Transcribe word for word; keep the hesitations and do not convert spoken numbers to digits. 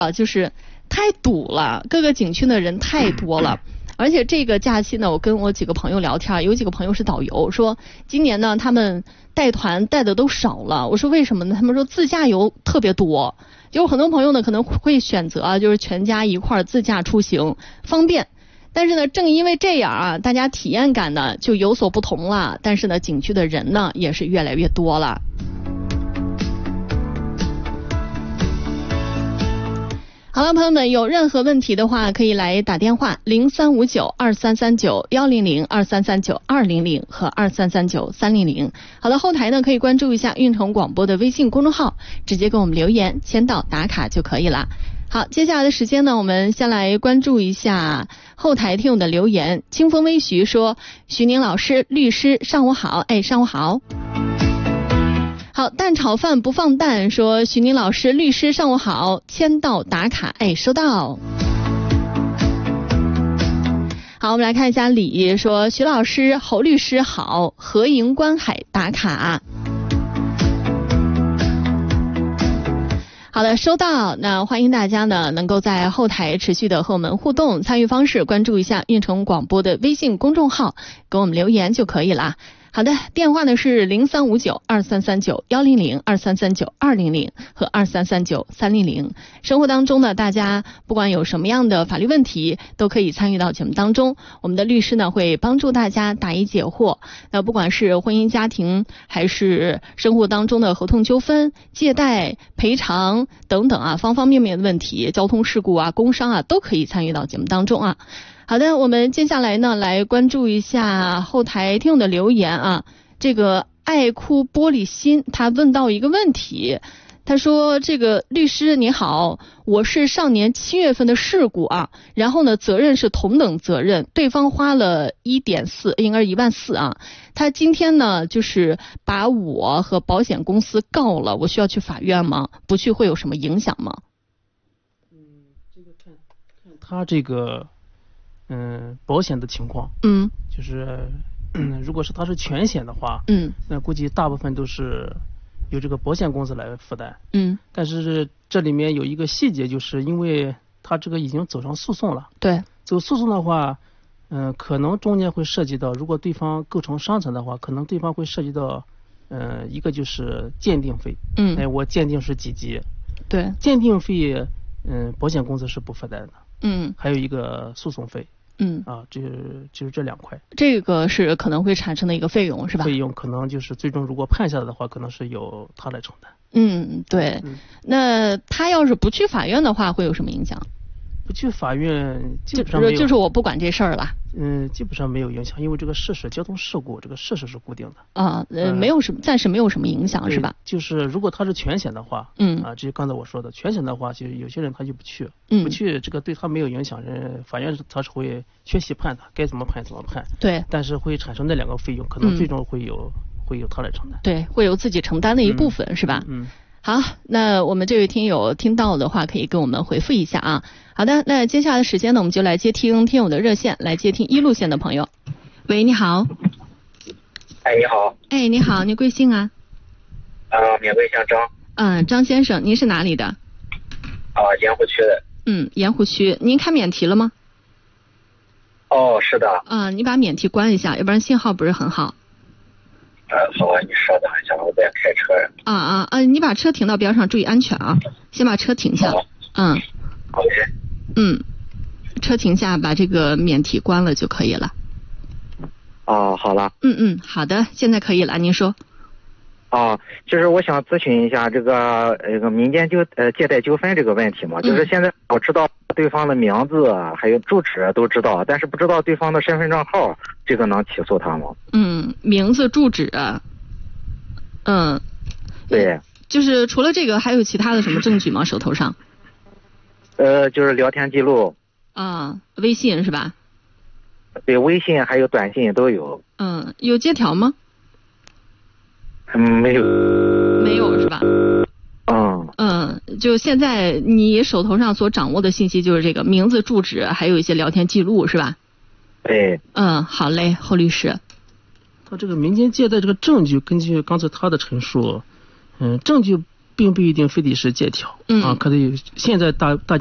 啊，就是太堵了，各个景区的人太多了。而且这个假期呢，我跟我几个朋友聊天，有几个朋友是导游，说今年呢他们带团带的都少了。我说为什么呢？他们说自驾游特别多，就很多朋友呢可能会选择啊，就是全家一块儿自驾出行，方便。但是呢，正因为这样啊，大家体验感呢就有所不同了。但是呢，景区的人呢也是越来越多了。好了，朋友们，有任何问题的话，可以来打电话零三五九二三三九幺零零二三三九二零零和二三三九三零零。好的，后台呢可以关注一下运城广播的微信公众号，直接给我们留言签到打卡就可以了。好，接下来的时间呢，我们先来关注一下后台听友的留言。清风微徐说：徐宁老师，律师，上午好。哎，上午好。好，蛋炒饭不放蛋说：徐宁老师，律师，上午好，签到打卡。哎，收到。好，我们来看一下李说：徐老师，侯律师好，合营观海打卡。好的，收到。那欢迎大家呢能够在后台持续的和我们互动，参与方式关注一下运城广播的微信公众号，给我们留言就可以了。好的，电话呢是零三五九二三三九幺零零二三三九二零零和二三三九三零零。生活当中呢，大家不管有什么样的法律问题，都可以参与到节目当中。我们的律师呢会帮助大家答疑解惑。那不管是婚姻家庭，还是生活当中的合同纠纷、借贷、赔偿等等啊，方方面面的问题，交通事故啊、工伤啊，都可以参与到节目当中啊。好的，我们接下来呢来关注一下后台听友的留言啊。这个爱哭玻璃心他问到一个问题，他说：这个律师你好，我是上年七月份的事故啊，然后呢责任是同等责任，对方花了一点四，应该是一万四啊。他今天呢就是把我和保险公司告了，我需要去法院吗？不去会有什么影响吗？ 嗯，这个看看他这个。嗯，保险的情况， 嗯， 就是，嗯，如果是他是全险的话， 嗯， 那估计大部分都是由这个保险公司来负担， 嗯， 但是这里面有一个细节，就是因为他这个已经走上诉讼了， 对， 走诉讼的话，嗯、呃，可能中间会涉及到，如果对方构成伤残的话，可能对方会涉及到，呃，一个就是鉴定费， 嗯， 哎，我鉴定是几级， 对， 鉴定费，嗯、呃，保险公司是不负担的， 嗯， 还有一个诉讼费。 嗯啊，这就是这两块， 这个是可能会产生的一个费用是吧？ 费用可能就是最终如果判下来的话，可能是由他来承担。 嗯，对。嗯、那他要是不去法院的话，会有什么影响？ 不去法院基本上没有， 就就是我不管这事儿了。 嗯，基本上没有影响，因为这个事实交通事故这个事实是固定的。 啊，呃，没有什么，暂时没有什么影响是吧？ 就是如果他是全险的话， 嗯， 啊，这就刚才我说的，全险的话，其实有些人他就不去， 嗯， 不去这个对他没有影响，人法院他是会确细判他，该怎么判怎么判。 对。 但是会产生那两个费用，可能最终会有、嗯、会由他来承担。 对，会有自己承担的一部分、 嗯、 是吧？ 嗯。 好，那我们这位听友听到的话，可以跟我们回复一下啊。好的，那接下来的时间呢，我们就来接听听友的热线，来接听一路线的朋友。喂，你好。 哎，你好。 哎，你好，你贵姓啊？ 啊、呃，免贵姓张。 嗯，张先生，您是哪里的？ 啊，盐湖区的。 嗯，盐湖区，您开免提了吗？ 哦，是的。 啊、呃，你把免提关一下，要不然信号不是很好。 呃，好啊，你稍等一下，我在开车。 啊啊啊！你把车停到边上，注意安全啊！先把车停下。嗯。 好的。 嗯，车停下，把这个免提关了就可以了。 哦，好了。 嗯嗯，好的，现在可以了，您说。 啊，就是我想咨询一下这个这个民间纠呃借贷纠纷这个问题嘛， 嗯、 就是现在我知道对方的名字还有住址都知道，但是不知道对方的身份证号，这个能起诉他吗？ 嗯，名字、住址，嗯， 对， 就是除了这个，还有其他的什么证据吗？手头上？ 呃，就是聊天记录。 啊，微信是吧？ 对，微信还有短信都有。 嗯，有借条吗？ 嗯，没有。 没有是吧？ 嗯。 嗯，就现在你手头上所掌握的信息就是这个名字、住址，还有一些聊天记录是吧？ 对。 嗯，好嘞，侯律师。 他这个民间借贷这个证据，根据刚才他的陈述，嗯，证据并不一定非得是借条， 嗯啊，可能有现在大大。